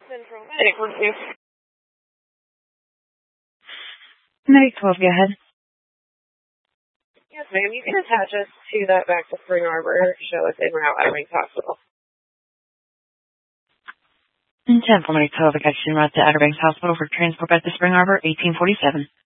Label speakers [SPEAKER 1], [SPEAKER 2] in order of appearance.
[SPEAKER 1] Central Medical Group.
[SPEAKER 2] Medic 12, go ahead.
[SPEAKER 1] Yes, ma'am. You can attach us to that back to Spring Arbor. Show us en route Outer Banks Hospital.
[SPEAKER 2] And 10 for Medic 12, I got you en route to Outer Banks Hospital for transport back to Spring Arbor, 1847.